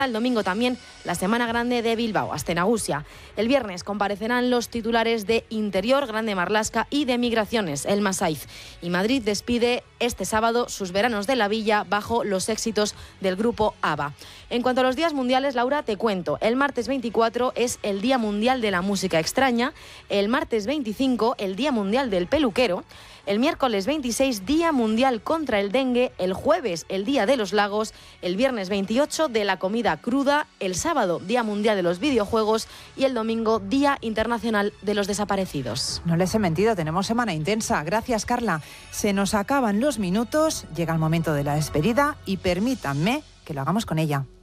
El domingo también la Semana Grande de Bilbao, Astenagusia. El viernes comparecerán los titulares de Interior, Grande Marlaska y de Migraciones, el Masaiz. Y Madrid despide este sábado sus veranos de la Villa bajo los éxitos del grupo ABBA. En cuanto a los días mundiales, Laura, te cuento. El martes 24 es el Día Mundial de la Música Extraña. El martes 25, el Día Mundial del Peluquero. El miércoles 26, Día Mundial contra el Dengue. El jueves, el Día de los Lagos. El viernes 28, de la comida cruda. El sábado, Día Mundial de los Videojuegos. Y el domingo, Día Internacional de los Desaparecidos. No les he mentido, tenemos semana intensa. Gracias, Carla. Se nos acaban los minutos, llega el momento de la despedida y permítanme que lo hagamos con ella.